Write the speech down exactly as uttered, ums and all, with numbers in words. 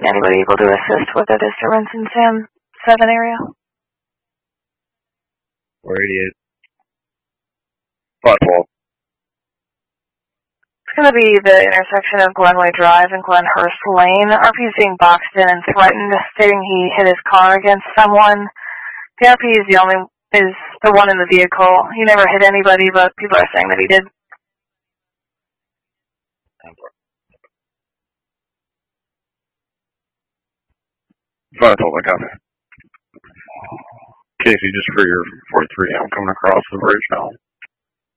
anybody able to assist with a disturbance in Sam seven area? four eighty-eight. Butthole. It's going to be the intersection of Glenway Drive and Glenhurst Lane. R P is being boxed in and threatened, stating he hit his car against someone. The R P is the only is the one in the vehicle. He never hit anybody, but people are saying that he did. Butthole, I got it. Casey, just for your forty-three, I'm coming across the bridge now.